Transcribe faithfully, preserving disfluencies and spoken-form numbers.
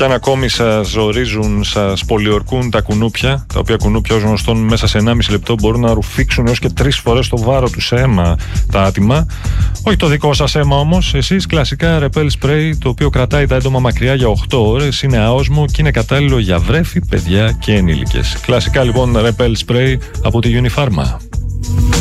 Και αν ακόμη σας ζορίζουν, σας πολιορκούν τα κουνούπια, τα οποία κουνούπια ως γνωστόν μέσα σε ενάμιση λεπτό μπορούν να ρουφήξουν έως και τρεις φορές το βάρο του σε αίμα τα άτιμα. Όχι το δικό σας αίμα όμως, εσείς κλασικά Repel Spray, το οποίο κρατάει τα έντομα μακριά για οκτώ ώρες, είναι αόσμο και είναι κατάλληλο για βρέφη, παιδιά και ενήλικες. Κλασικά λοιπόν Repel Spray από τη Unifarma.